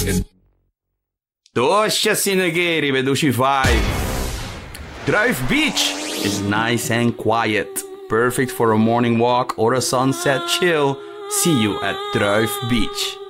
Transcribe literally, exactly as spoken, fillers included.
Tosha Sinageri, veduši vibe. Druif Beach is nice and quiet. Perfect for a morning walk or a sunset chill. See you at Druif Beach.